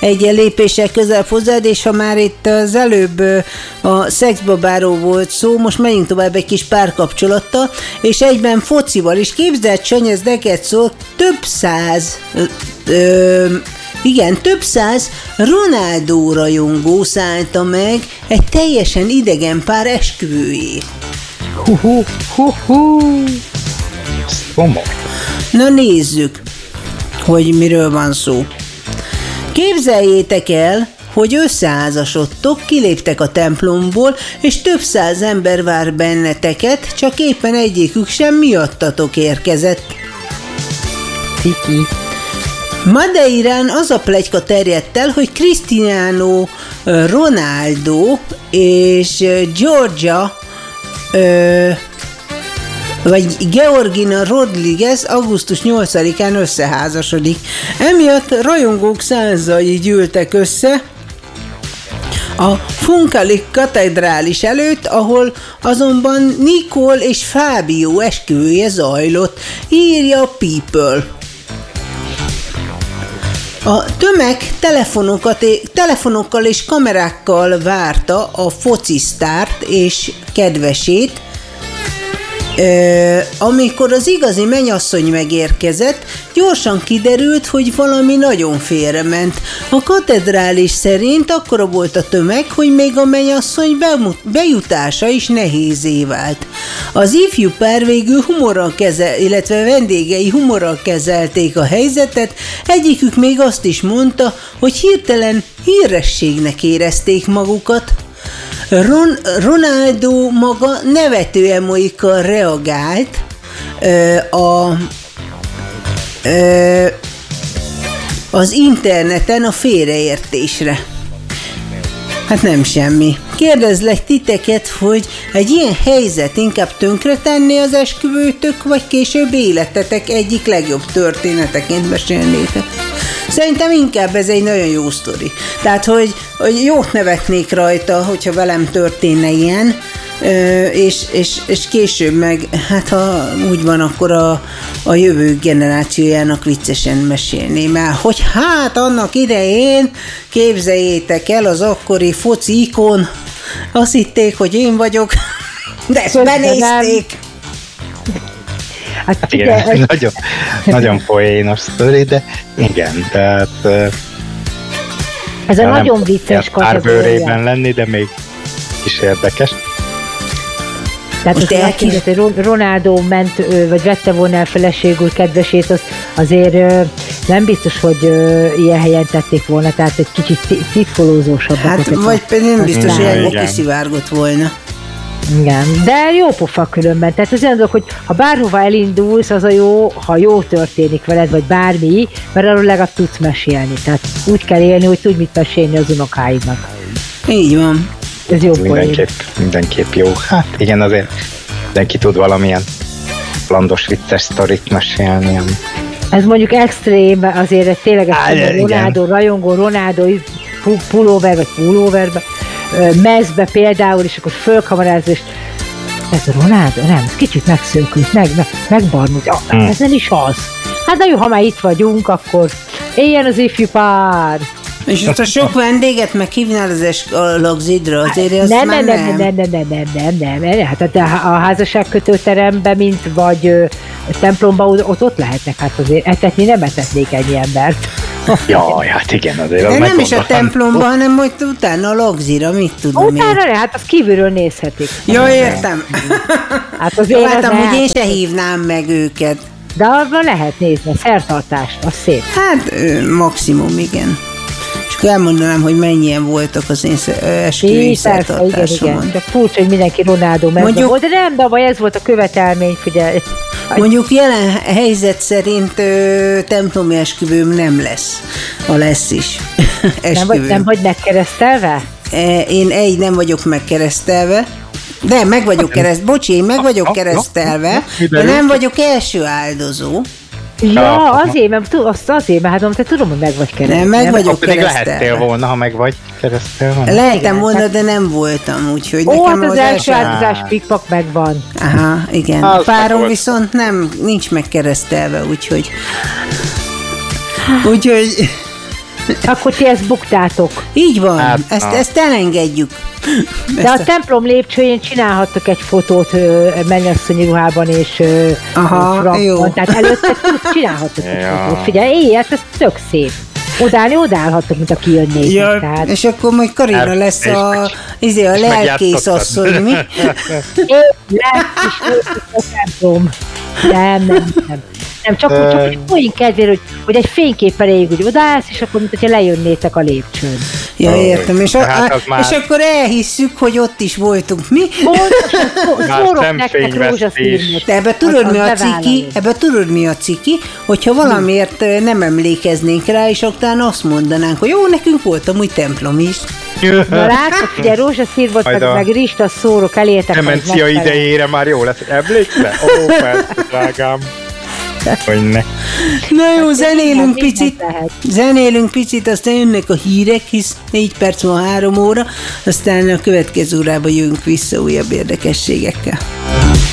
egy lépéssel közelebb hozzád, és ha már itt az előbb a szexbabáról volt szó, most menjünk tovább egy kis párkapcsolattal, és egyben focival is. Képzeld, Sanyi, ez neked szól, több száz Ronaldo rajongó szállta meg egy teljesen idegen pár esküvőjét. Na nézzük, hogy miről van szó. Képzeljétek el, hogy összeházasodtok, kiléptek a templomból, és több száz ember vár benneteket, csak éppen egyikük sem miattatok érkezett. Ciki. Madeirán az a pletyka terjedt el, hogy Cristiano Ronaldo és Georgia vagy Georgina Rodriguez augusztus 8-án összeházasodik. Emiatt rajongók százai gyűltek össze a Funkalik katedrális előtt, ahol azonban Nicole és Fábio esküvője zajlott, írja a People. A tömeg telefonokkal és kamerákkal várta a focisztárt és kedvesét, amikor az igazi mennyasszony megérkezett, gyorsan kiderült, hogy valami nagyon félrement. A katedrális szerint akkora volt a tömeg, hogy még a mennyasszony bejutása is nehézé vált. Az ifjú pár végül illetve vendégei humorral kezelték a helyzetet, egyikük még azt is mondta, hogy hirtelen hírességnek érezték magukat. Ronaldo maga nevető emojikkal reagált az interneten a félreértésre. Hát nem semmi. Kérdezlek titeket, hogy egy ilyen helyzet inkább tönkretenné az esküvőtök, vagy később életetek egyik legjobb történeteként mesélnétek. Szerintem inkább ez egy nagyon jó sztori. Tehát, hogy jót nevetnék rajta, hogyha velem történne ilyen, és később meg, hát ha úgy van, akkor a jövő generációjának viccesen mesélném el, hogy hát annak idején, képzeljétek el, az akkori foci ikon, azt hitték, hogy én vagyok, de ezt benézték. Hát igen, nagyon poénos sztori, de igen, tehát ez a nagyon vicces kategória. Párbőrében lenni, de még is érdekes. Tehát most elképzelt, hogy Ronaldo ment, vagy vette volna el feleségül kedvesét, azért nem biztos, hogy ilyen helyen tették volna, tehát egy kicsit titkolózósabb. Hát vagy pedig nem biztos, hogy ennyire kiszivárgott volna. Igen, de jó pofa különben. Tehát az olyan dolog, hogy ha bárhova elindulsz, az a jó, ha jó történik veled, vagy bármi, mert arról legalább tudsz mesélni. Tehát úgy kell élni, hogy tudj mit mesélni az unokáidnak. Így van. Ez jó mindenképp jó. Hát igen, azért mindenki tud valamilyen landos, vicces sztorit mesélni. Ez mondjuk extrém, azért tényleg Ronaldo, rajongó Ronaldo pulóver, vagy pulóverbe, mezbe például, és akkor fölkamerázza, és ez a Ronaldo? Nem, ez kicsit megszökült, megbarnult. Ez nem is az. Hát na jó, ha már itt vagyunk, akkor éljen az ifjú pár. És azt a sok vendéget meghívnál az lagzidra, azért az nem, már nem. Hát a házasságkötőteremben, mint vagy templomban, ott lehetnek, hát azért etetni nem etetnék ennyi embert. Jaj, hát igen, azért. De nem is a templomban, hanem hogy utána a lagzira, mit tudom én. Utána hát azt kívülről nézhetik. Ja, értem. Hát azért láttam, hogy én se hívnám meg őket. De arra lehet nézni, a szertartást, az szép. Hát maximum, igen. És akkor elmondanám, hogy mennyien voltak az én esküvői szertartásomon. Igen. Csak furcsa, hogy mindenki Ronaldo megvan volt, de nem, de ez volt a követelmény, figyelj. Mondjuk jelen helyzet szerint templomi esküvőm nem lesz. Lesz is. Nem vagy megkeresztelve? Én nem vagyok megkeresztelve. De meg vagyok én meg vagyok keresztelve, de nem vagyok első áldozó. Ja, azért, mert hát te tudom, hogy meg vagy keresztelve. Nem, meg vagyok keresztelve. Lehettél volna, ha meg vagy keresztelve. Lehetem volna, de nem voltam, úgyhogy nekem az első áldozás pikpak megvan. Aha, igen. A párom viszont nincs megkeresztelve, úgyhogy Akkor ti ezt buktátok. Így van, Hát, ezt elengedjük. De a templom lépcsőjén csinálhattok egy fotót mennyasszonyi ruhában és frankban. Tehát előtte csinálhattok egy fotót. Figyelj, ez tök szép. Odállhattok, mint aki jönnék. Ja, tehát. és akkor majd Karina lesz a lelkész asszony, mi? Én lelkész a templom. Nem. Csak egy poén kedvéért, hogy egy fényképpel éljük, hogy odaállsz, és akkor, mint hogyha lejönnétek a lépcsőn. Ja, értem. És akkor elhisszük, hogy ott is voltunk. Mi? Szórok nektek rózsaszínmot. De ebbe tudod mi a ciki? Hogyha valamiért nem emlékeznénk rá, és utána azt mondanánk, hogy jó, nekünk volt amúgy templom is. Na látod, ugye rózsaszínmot, meg rista szórok elértek. Demencia idejére már jó lesz. Emlékszel? Ó, persze, drágám. Hogyne. Na jó, zenélünk picit, aztán jönnek a hírek, hisz 4 perc van 3 óra, aztán a következő órában jövünk vissza újabb érdekességekkel.